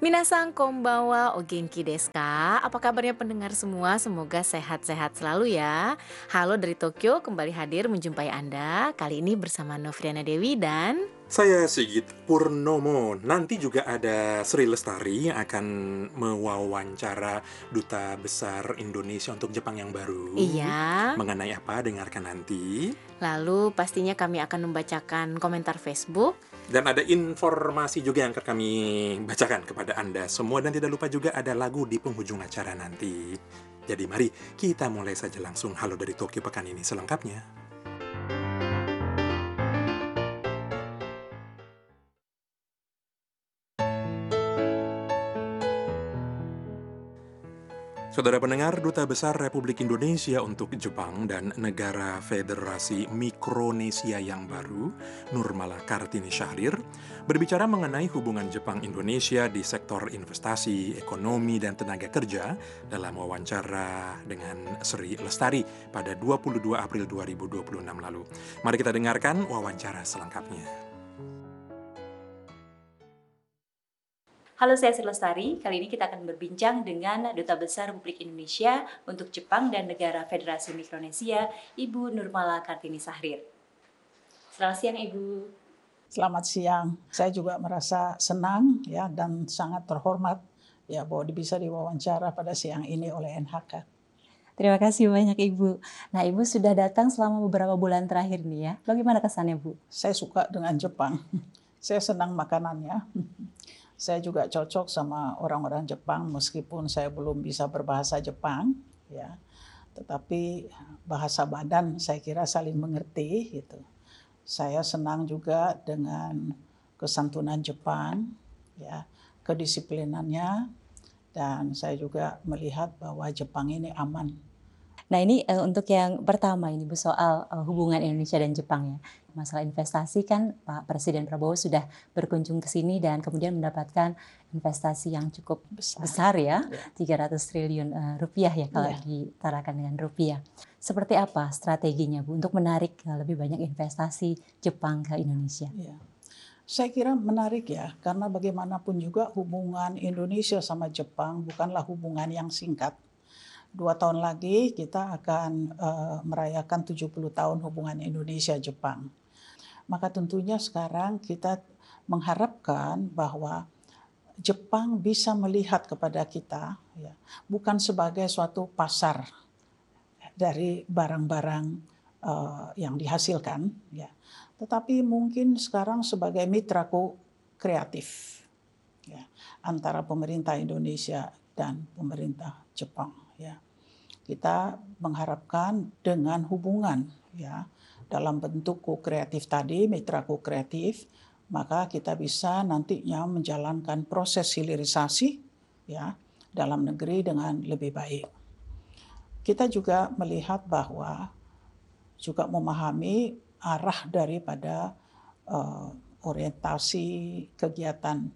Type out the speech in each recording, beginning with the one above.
Minasan konbanwa o genki desu ka? Apa kabarnya pendengar semua? Semoga sehat-sehat selalu ya. Halo dari Tokyo, kembali hadir menjumpai Anda. Kali ini bersama Novriana Dewi dan Saya Sigit Purnomo. Nanti juga ada Sri Lestari yang akan mewawancara Duta Besar Indonesia untuk Jepang yang baru. Iya. Mengenai apa, dengarkan nanti. Lalu pastinya kami akan membacakan komentar Facebook. Dan ada informasi juga yang akan kami bacakan kepada Anda semua. Dan tidak lupa juga ada lagu di penghujung acara nanti. Jadi mari kita mulai saja langsung Halo dari Tokyo pekan ini selengkapnya. Saudara pendengar, Duta Besar Republik Indonesia untuk Jepang dan Negara Federasi Mikronesia yang baru, Nurmala Kartini Syahrir, berbicara mengenai hubungan Jepang-Indonesia di sektor investasi, ekonomi, dan tenaga kerja dalam wawancara dengan Sri Lestari pada 22 April 2026 lalu. Mari kita dengarkan wawancara selengkapnya. Halo, saya Sri Lestari. Kali ini kita akan berbincang dengan Duta Besar Republik Indonesia untuk Jepang dan Negara Federasi Mikronesia, Ibu Nurmala Kartini Syahrir. Selamat siang, Ibu. Selamat siang. Saya juga merasa senang ya dan sangat terhormat ya bahwa bisa diwawancara pada siang ini oleh NHK. Terima kasih banyak, Ibu. Nah, Ibu sudah datang selama beberapa bulan terakhir nih ya. Bagaimana kesannya, Bu? Saya suka dengan Jepang. Saya senang makanannya. Saya juga cocok sama orang-orang Jepang meskipun saya belum bisa berbahasa Jepang ya. Tetapi bahasa badan saya kira saling mengerti gitu. Saya senang juga dengan kesantunan Jepang ya, kedisiplinannya, dan saya juga melihat bahwa Jepang ini aman. Nah, ini untuk yang pertama ini Bu, soal hubungan Indonesia dan Jepang ya. Masalah investasi kan Pak Presiden Prabowo sudah berkunjung ke sini dan kemudian mendapatkan investasi yang cukup besar ya, 300 triliun rupiah ya kalau ditarakan dengan rupiah. Seperti apa strateginya Bu untuk menarik lebih banyak investasi Jepang ke Indonesia? Ya. Saya kira menarik ya, karena bagaimanapun juga hubungan Indonesia sama Jepang bukanlah hubungan yang singkat. 2 tahun lagi kita akan merayakan 70 tahun hubungan Indonesia-Jepang. Maka tentunya sekarang kita mengharapkan bahwa Jepang bisa melihat kepada kita ya, bukan sebagai suatu pasar dari barang-barang yang dihasilkan ya, tetapi mungkin sekarang sebagai mitraku kreatif ya, antara pemerintah Indonesia dan pemerintah Jepang ya. Kita mengharapkan dengan hubungan ya dalam bentuk ko-kreatif tadi, mitra ko-kreatif, maka kita bisa nantinya menjalankan proses hilirisasi ya dalam negeri dengan lebih baik. Kita juga melihat bahwa juga memahami arah daripada orientasi kegiatan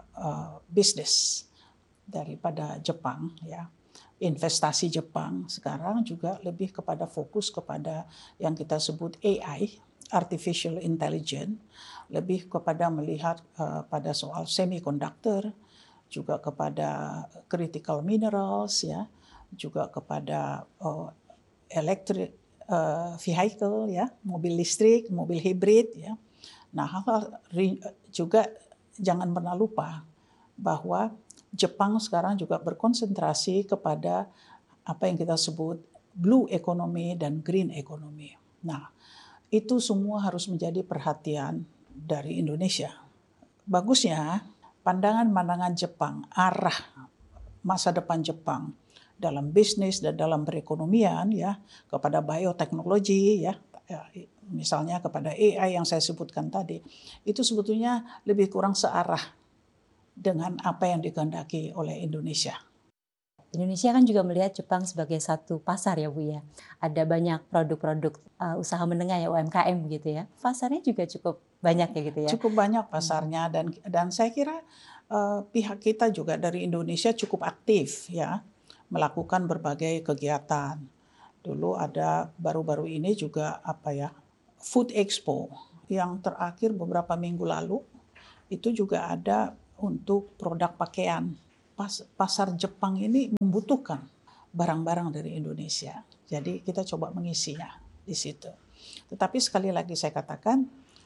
bisnis daripada Jepang ya. Investasi Jepang sekarang juga lebih kepada fokus kepada yang kita sebut AI, Artificial Intelligence, lebih kepada melihat pada soal semiconductor, juga kepada critical minerals ya, juga kepada electric vehicle ya, mobil listrik, mobil hibrid ya. Nah, hal-hal juga jangan pernah lupa bahwa Jepang sekarang juga berkonsentrasi kepada apa yang kita sebut blue economy dan green economy. Nah, itu semua harus menjadi perhatian dari Indonesia. Bagusnya pandangan-pandangan Jepang, arah masa depan Jepang dalam bisnis dan dalam perekonomian ya, kepada bioteknologi ya, misalnya kepada AI yang saya sebutkan tadi, itu sebetulnya lebih kurang searah dengan apa yang dikehendaki oleh Indonesia. Indonesia kan juga melihat Jepang sebagai satu pasar ya Bu ya. Ada banyak produk-produk usaha menengah ya, UMKM gitu ya. Pasarnya juga cukup banyak ya gitu ya. Cukup banyak pasarnya dan saya kira pihak kita juga dari Indonesia cukup aktif ya melakukan berbagai kegiatan. Dulu ada baru-baru ini juga Food Expo yang terakhir beberapa minggu lalu itu juga ada untuk produk pakaian. Pasar Jepang ini membutuhkan barang-barang dari Indonesia. Jadi kita coba mengisinya di situ. Tetapi sekali lagi saya katakan,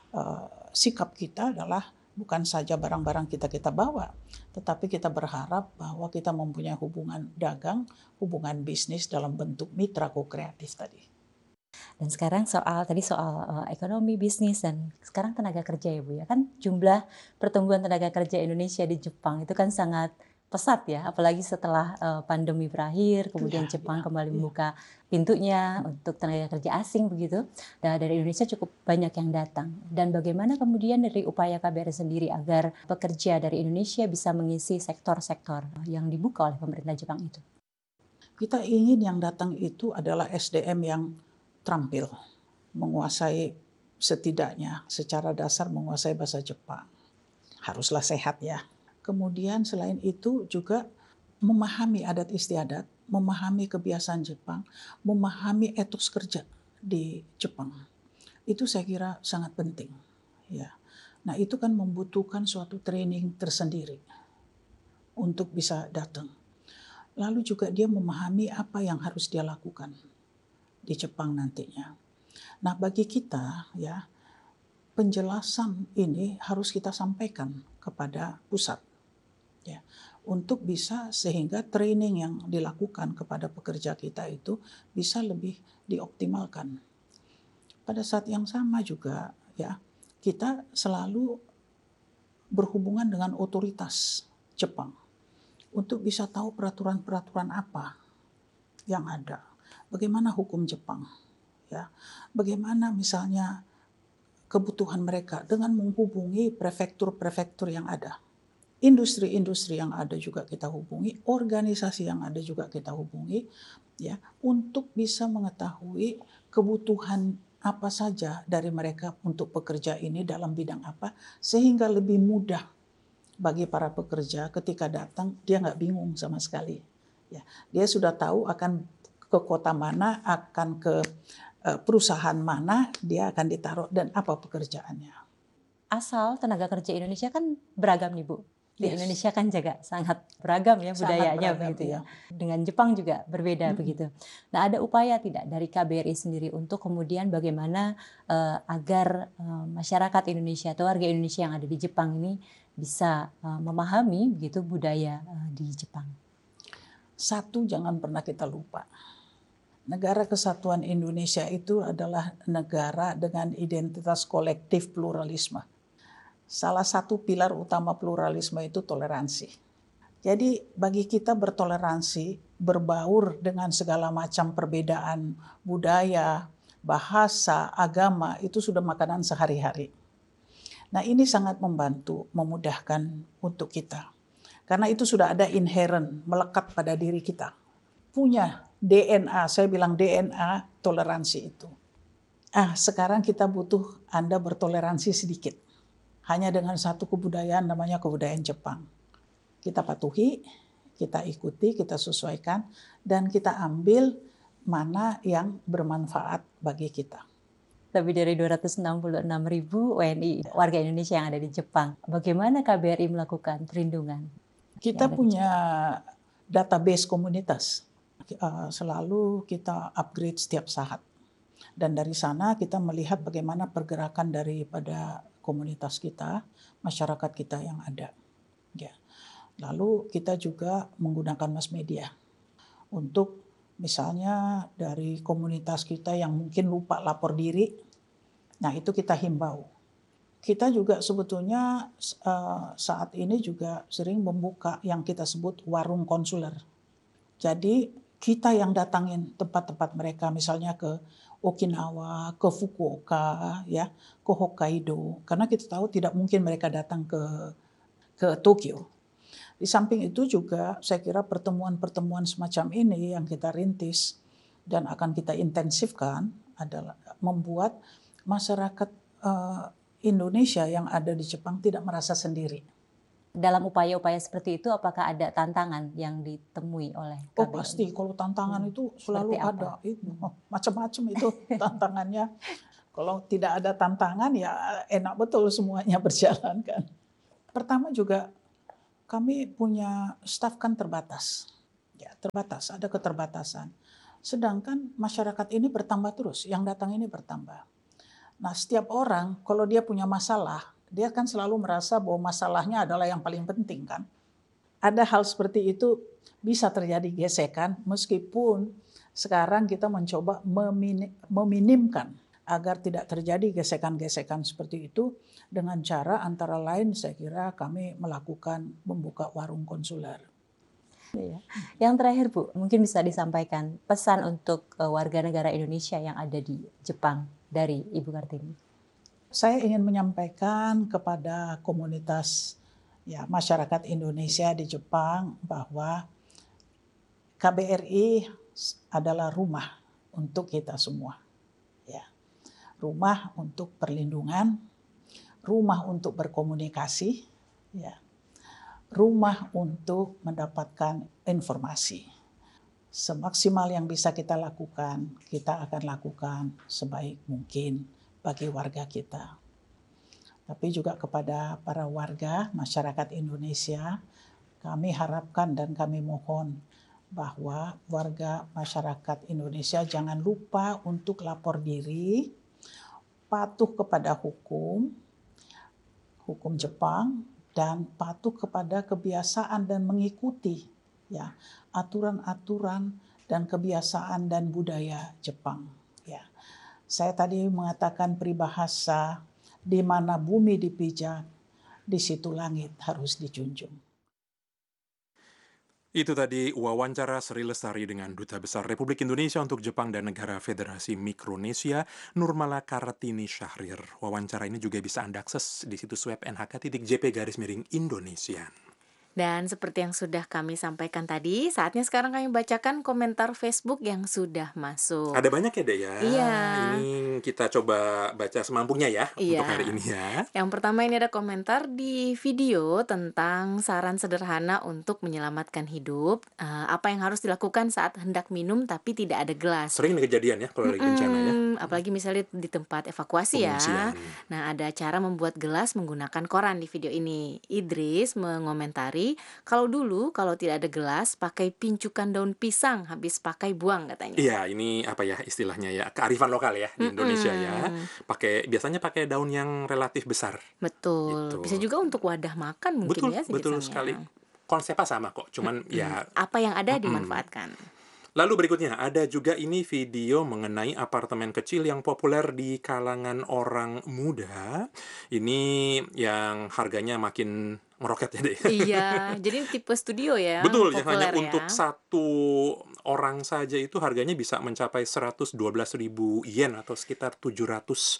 sikap kita adalah bukan saja barang-barang kita bawa, tetapi kita berharap bahwa kita mempunyai hubungan dagang, hubungan bisnis dalam bentuk mitra ko-kreatif tadi. Dan sekarang soal ekonomi, bisnis, dan sekarang tenaga kerja ya Bu ya. Kan jumlah pertumbuhan tenaga kerja Indonesia di Jepang itu kan sangat pesat ya, apalagi setelah pandemi berakhir, kemudian Jepang kembali membuka pintunya untuk tenaga kerja asing begitu. Dan dari Indonesia cukup banyak yang datang. Dan bagaimana kemudian dari upaya KBRI sendiri agar pekerja dari Indonesia bisa mengisi sektor-sektor yang dibuka oleh pemerintah Jepang itu? Kita ingin yang datang itu adalah SDM yang terampil, menguasai setidaknya secara dasar menguasai bahasa Jepang. Haruslah sehat ya. Kemudian selain itu juga memahami adat istiadat, memahami kebiasaan Jepang, memahami etos kerja di Jepang. Itu saya kira sangat penting. Ya. Nah itu kan membutuhkan suatu training tersendiri untuk bisa datang. Lalu juga dia memahami apa yang harus dia lakukan di Jepang nantinya. Nah bagi kita ya, penjelasan ini harus kita sampaikan kepada pusat. Ya, untuk bisa sehingga training yang dilakukan kepada pekerja kita itu bisa lebih dioptimalkan. Pada saat yang sama juga ya, kita selalu berhubungan dengan otoritas Jepang untuk bisa tahu peraturan-peraturan apa yang ada. Bagaimana hukum Jepang? Ya, bagaimana misalnya kebutuhan mereka dengan menghubungi prefektur-prefektur yang ada. Industri-industri yang ada juga kita hubungi, organisasi yang ada juga kita hubungi, ya, untuk bisa mengetahui kebutuhan apa saja dari mereka untuk pekerja ini dalam bidang apa, sehingga lebih mudah bagi para pekerja ketika datang dia nggak bingung sama sekali. Ya, dia sudah tahu akan ke kota mana, akan ke perusahaan mana dia akan ditaruh dan apa pekerjaannya. Asal tenaga kerja Indonesia kan beragam nih Bu. Di Yes. Indonesia kan juga sangat beragam ya budayanya beragam, begitu ya. ya. Dengan Jepang juga berbeda begitu. Nah ada upaya tidak dari KBRI sendiri untuk kemudian bagaimana agar masyarakat Indonesia atau warga Indonesia yang ada di Jepang ini bisa memahami begitu budaya di Jepang? Satu, jangan pernah kita lupa. Negara Kesatuan Indonesia itu adalah negara dengan identitas kolektif pluralisme. Salah satu pilar utama pluralisme itu toleransi. Jadi bagi kita bertoleransi, berbaur dengan segala macam perbedaan budaya, bahasa, agama, itu sudah makanan sehari-hari. Nah ini sangat membantu, memudahkan untuk kita. Karena itu sudah ada inherent, melekat pada diri kita. Punya DNA, saya bilang DNA toleransi itu. Sekarang kita butuh Anda bertoleransi sedikit. Hanya dengan satu kebudayaan namanya kebudayaan Jepang. Kita patuhi, kita ikuti, kita sesuaikan, dan kita ambil mana yang bermanfaat bagi kita. Lebih dari 266.000 WNI warga Indonesia yang ada di Jepang. Bagaimana KBRI melakukan perlindungan? Kita punya database komunitas. Selalu kita upgrade setiap saat. Dan dari sana kita melihat bagaimana pergerakan daripada komunitas kita, masyarakat kita yang ada. Ya. Lalu kita juga menggunakan mass media untuk misalnya dari komunitas kita yang mungkin lupa lapor diri, nah itu kita himbau. Kita juga sebetulnya saat ini juga sering membuka yang kita sebut warung konsuler. Jadi kita yang datangin tempat-tempat mereka, misalnya ke Okinawa, ke Fukuoka, ya, ke Hokkaido. Karena kita tahu tidak mungkin mereka datang ke Tokyo. Di samping itu juga saya kira pertemuan-pertemuan semacam ini yang kita rintis dan akan kita intensifkan adalah membuat masyarakat Indonesia yang ada di Jepang tidak merasa sendiri. Dalam upaya-upaya seperti itu, apakah ada tantangan yang ditemui oleh KBRI? Oh pasti, kalau tantangan itu selalu ada. Macam-macam itu tantangannya. Kalau tidak ada tantangan ya enak betul semuanya berjalan kan. Pertama juga kami punya staf kan terbatas. Ya, terbatas, ada keterbatasan. Sedangkan masyarakat ini bertambah terus, yang datang ini bertambah. Nah, setiap orang kalau dia punya masalah, dia kan selalu merasa bahwa masalahnya adalah yang paling penting kan. Ada hal seperti itu bisa terjadi gesekan meskipun sekarang kita mencoba meminimkan agar tidak terjadi gesekan-gesekan seperti itu dengan cara antara lain saya kira kami melakukan membuka warung konsuler. Iya. Yang terakhir Bu, mungkin bisa disampaikan pesan untuk warga negara Indonesia yang ada di Jepang dari Ibu Kartini. Saya ingin menyampaikan kepada komunitas masyarakat Indonesia di Jepang bahwa KBRI adalah rumah untuk kita semua. Ya. Rumah untuk perlindungan, rumah untuk berkomunikasi, ya. Rumah untuk mendapatkan informasi. Semaksimal yang bisa kita lakukan, kita akan lakukan sebaik mungkin bagi warga kita. Tapi juga kepada para warga masyarakat Indonesia, kami harapkan dan kami mohon bahwa warga masyarakat Indonesia jangan lupa untuk lapor diri, patuh kepada hukum Jepang, dan patuh kepada kebiasaan dan mengikuti aturan-aturan dan kebiasaan dan budaya Jepang. Ya. Saya tadi mengatakan peribahasa, di mana bumi dipijak, di situ langit harus dijunjung. Itu tadi wawancara Sri Lestari dengan Duta Besar Republik Indonesia untuk Jepang dan Negara Federasi Mikronesia, Nurmala Kartini Syahrir. Wawancara ini juga bisa Anda akses di situs web nhk.jp/Indonesia. Dan seperti yang sudah kami sampaikan tadi, saatnya sekarang kami bacakan komentar Facebook yang sudah masuk. Ada banyak ya, Dek ya? Iya. Ini kita coba baca semampunya ya untuk hari ini ya. Yang pertama ini ada komentar di video tentang saran sederhana untuk menyelamatkan hidup. Apa yang harus dilakukan saat hendak minum tapi tidak ada gelas. Sering kejadian ya kalau lagi bencana ya. Apalagi misalnya di tempat evakuasi ya. Pengungsian. Nah, ada cara membuat gelas menggunakan koran di video ini. Idris mengomentari, kalau tidak ada gelas, pakai pincukan daun pisang, habis pakai buang katanya. Iya, ini apa ya istilahnya ya, kearifan lokal ya di Indonesia ya. Biasanya pakai daun yang relatif besar. Betul. Gitu. Bisa juga untuk wadah makan mungkin ya. Betul sekali. Konsepnya sama kok, cuman ya apa yang ada dimanfaatkan. Lalu berikutnya, ada juga ini video mengenai apartemen kecil yang populer di kalangan orang muda. Ini yang harganya makin meroket ya, deh. Iya, jadi tipe studio ya. Betul, yang hanya populer ya. untuk satu orang saja itu harganya bisa mencapai 112.000 yen atau sekitar $700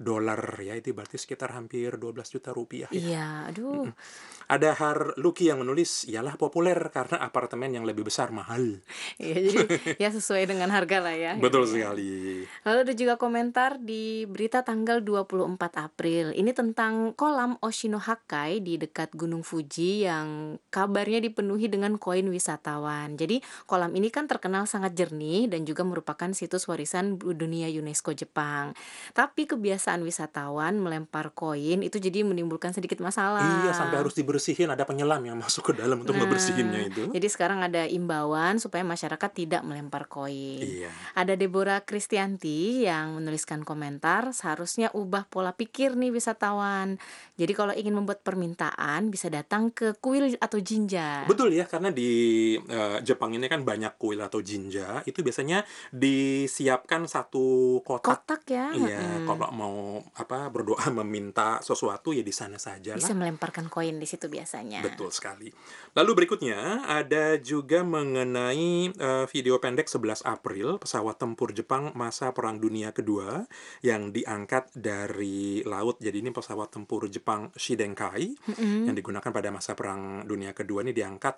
ya. Itu berarti sekitar hampir 12 juta rupiah ya. Iya, aduh. Ada Lucky yang menulis, ialah populer karena apartemen yang lebih besar mahal. Iya, jadi ya sesuai dengan harga lah ya. Betul gitu ya. sekali. Lalu ada juga komentar di berita tanggal 24 April. Ini tentang kolam Oshinohakai di dekat Gunung Fuji yang kabarnya dipenuhi dengan koin wisatawan. Jadi kolam ini kan terkenal sangat jernih dan juga merupakan situs warisan dunia UNESCO Jepang. Tapi kebiasaan wisatawan melempar koin itu jadi menimbulkan sedikit masalah. Iya, sampai harus dibersihin, ada penyelam yang masuk ke dalam untuk ngebersihinnya itu. Jadi sekarang ada imbauan supaya masyarakat tidak melempar koin. Iya. Ada Deborah Kristianti yang menuliskan komentar, seharusnya ubah pola pikir nih wisatawan. Jadi kalau ingin membuat permintaan bisa datang ke kuil atau jinja. Betul ya, karena di Jepang ini kan banyak kuil atau jinja, itu biasanya disiapkan satu kotak ya. Iya, kalau mau berdoa meminta sesuatu ya di sana saja lah. Bisa melemparkan koin di situ biasanya. Betul sekali. Lalu berikutnya ada juga mengenai video pendek 11 April pesawat tempur Jepang masa Perang Dunia Kedua yang diangkat dari laut. Jadi ini pesawat tempur Jepang Shidenkai yang digunakan pada masa Perang Dunia Kedua ini diangkat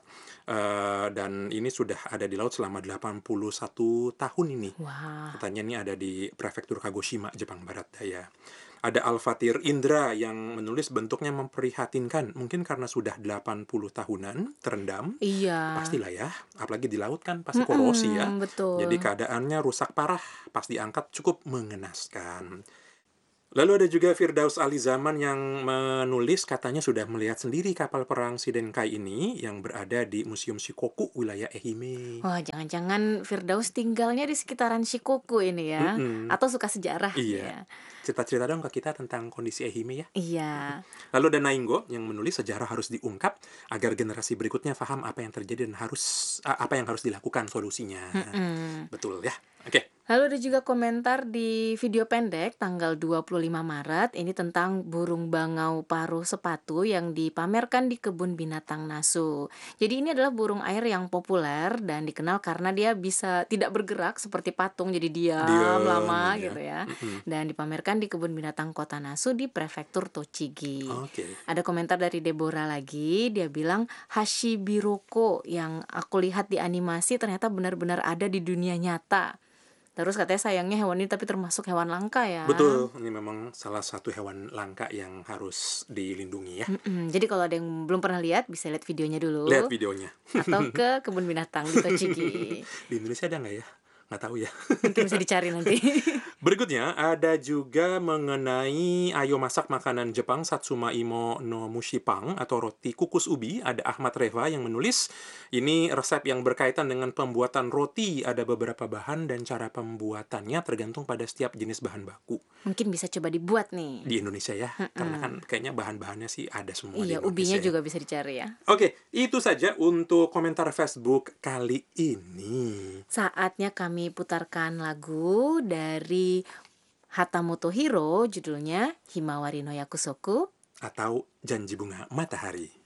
dan ini sudah ada di laut selama 81 tahun ini. Wah. Katanya ini ada di prefektur Kagoshima, Jepang Barat Daya. Ada Al-Fatir Indra yang menulis bentuknya memprihatinkan. Mungkin karena sudah 80 tahunan terendam. Iya. Pastilah ya. Apalagi di laut kan pasti korosi ya. Betul. Jadi keadaannya rusak parah. Pas diangkat cukup mengenaskan. Lalu ada juga Firdaus Ali Zaman yang menulis katanya sudah melihat sendiri kapal perang Shidenkai ini yang berada di Museum Shikoku, wilayah Ehime. Wah, jangan-jangan Firdaus tinggalnya di sekitaran Shikoku ini ya? Mm-mm. Atau suka sejarah Iya. ya? Cerita-cerita dong ke kita tentang kondisi Ehime ya. Iya. Lalu ada Nainggo yang menulis sejarah harus diungkap agar generasi berikutnya paham apa yang terjadi dan apa yang harus dilakukan solusinya. Mm-mm. Betul ya. Oke. Lalu ada juga komentar di video pendek tanggal 25 Maret ini tentang burung bangau paruh sepatu yang dipamerkan di kebun binatang Nasu. Jadi ini adalah burung air yang populer dan dikenal karena dia bisa tidak bergerak seperti patung, jadi diam Diam lama aja. gitu ya. Mm-mm. Dan dipamerkan di kebun binatang kota Nasu di prefektur Tochigi. Oke. Ada komentar dari Deborah lagi, dia bilang Hashibiroko yang aku lihat di animasi ternyata benar-benar ada di dunia nyata. Terus katanya sayangnya hewan ini tapi termasuk hewan langka ya. Betul, ini memang salah satu hewan langka yang harus dilindungi ya. Jadi kalau ada yang belum pernah lihat bisa lihat videonya dulu. Lihat videonya. Atau ke kebun binatang di Tochigi. Di Indonesia ada nggak ya? Nggak tahu ya. Mungkin bisa dicari nanti. Berikutnya ada juga mengenai ayo masak makanan Jepang Satsuma Imo no Mushipang atau roti kukus ubi. Ada Ahmad Reva yang menulis ini resep yang berkaitan dengan pembuatan roti. Ada beberapa bahan dan cara pembuatannya tergantung pada setiap jenis bahan baku Mungkin bisa coba dibuat nih. di Indonesia ya. Karena kan kayaknya bahan-bahannya sih ada semua di Iya, Indonesia ubinya ya. juga bisa dicari ya. Oke, itu saja untuk komentar Facebook kali ini. Saatnya kami putarkan lagu dari Hata Motohiro, judulnya Himawari no Yakusoku. Atau Janji Bunga Matahari.